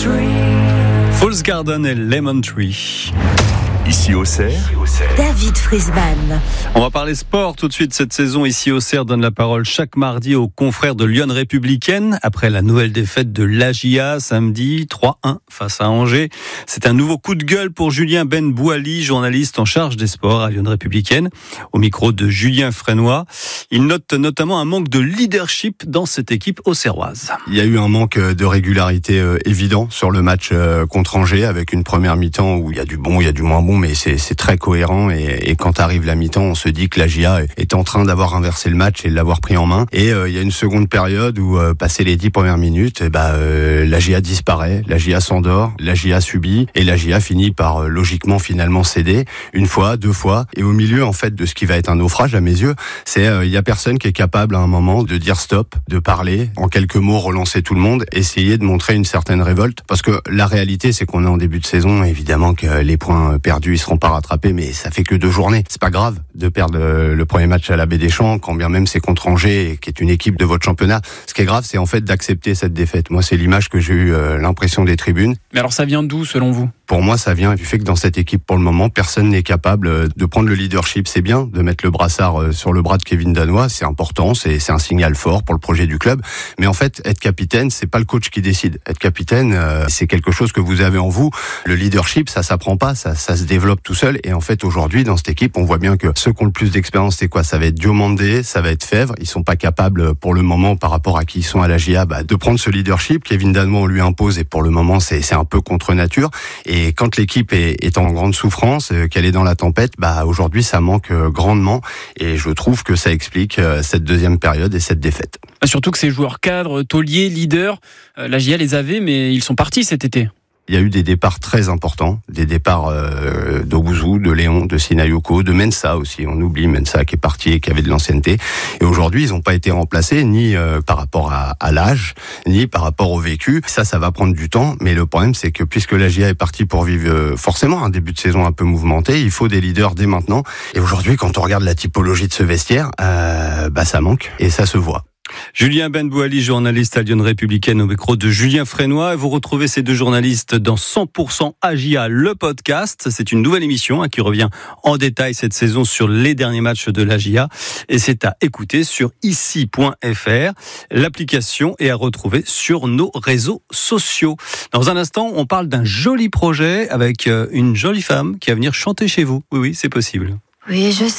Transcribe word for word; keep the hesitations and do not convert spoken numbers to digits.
Falls Garden et Lemon Tree. Ici Auxerre, David Friesman. On va parler sport tout de suite. Cette saison, ici Auxerre donne la parole chaque mardi aux confrères de Lyon Républicaine. Après la nouvelle défaite de l'A J A samedi trois un face à Angers. C'est un nouveau coup de gueule pour Julien Benbouali, journaliste en charge des sports à Lyon Républicaine. Au micro de Julien Frénois. Il note notamment un manque de leadership dans cette équipe auxerroise. Il y a eu un manque de régularité euh, évident sur le match euh, contre Angers, avec une première mi-temps où il y a du bon, il y a du moins bon, mais c'est, c'est très cohérent. Et, et quand arrive la mi-temps, on se dit que l'A J A est en train d'avoir inversé le match et de l'avoir pris en main. Et euh, il y a une seconde période où, euh, passé les dix premières minutes, et bah, euh, l'A J A disparaît, l'A J A s'endort, l'A J A subit, et l'A J A finit par euh, logiquement finalement céder une fois, deux fois. Et au milieu, en fait, de ce qui va être un naufrage à mes yeux, c'est euh, il y a personne qui est capable à un moment de dire stop, de parler, en quelques mots relancer tout le monde, essayer de montrer une certaine révolte. Parce que la réalité, c'est qu'on est en début de saison, évidemment que les points perdus, ils seront pas rattrapés, mais ça fait que deux journées. C'est pas grave de perdre le premier match à la Baie des Champs, quand bien même c'est contre Angers, qui est une équipe de votre championnat. Ce qui est grave, c'est en fait d'accepter cette défaite. Moi, c'est l'image que j'ai eu euh, l'impression des tribunes. Mais alors ça vient d'où, selon vous ? Pour moi, ça vient du fait que dans cette équipe, pour le moment, personne n'est capable de prendre le leadership. C'est bien de mettre le brassard sur le bras de Kevin Danois, c'est important, c'est, c'est un signal fort pour le projet du club. Mais en fait, être capitaine, c'est pas le coach qui décide. Être capitaine, euh, c'est quelque chose que vous avez en vous. Le leadership, ça s'apprend pas, ça, ça se développe tout seul. Et en fait, aujourd'hui, dans cette équipe, on voit bien que ceux qui ont le plus d'expérience, c'est quoi ? Ça va être Diomandé, ça va être Fèvre. Ils sont pas capables, pour le moment, par rapport à qui ils sont à l'A J A, bah, de prendre ce leadership. Kevin Danois, on lui impose, et pour le moment, c'est, c'est un peu contre nature. Et quand l'équipe est, est en grande souffrance, euh, qu'elle est dans la tempête, bah aujourd'hui ça manque euh, grandement, et je trouve que ça explique euh, cette deuxième période et cette défaite. Surtout que ces joueurs cadres, tauliers, leaders, euh, l'A J A les avait, mais ils sont partis cet été. Il y a eu des départs très importants, des départs euh, d'Obouzou, de Léon, de Sinayoko, de Mensa aussi. On oublie Mensa qui est parti et qui avait de l'ancienneté. Et aujourd'hui, ils n'ont pas été remplacés ni euh, par rapport à, à l'âge, ni par rapport au vécu. Ça, ça va prendre du temps. Mais le problème, c'est que puisque l'A J A est parti pour vivre euh, forcément un début de saison un peu mouvementé, il faut des leaders dès maintenant. Et aujourd'hui, quand on regarde la typologie de ce vestiaire, euh, bah ça manque et ça se voit. Julien Benbouali, journaliste à Lyon Républicaine, au micro de Julien Frénois. Et vous retrouvez ces deux journalistes dans cent pour cent A J A, le podcast. C'est une nouvelle émission hein, qui revient en détail cette saison sur les derniers matchs de l'A J A. Et c'est à écouter sur ici point f r. L'application est à retrouver sur nos réseaux sociaux. Dans un instant, on parle d'un joli projet avec une jolie femme qui va venir chanter chez vous. Oui, oui, c'est possible. Oui, je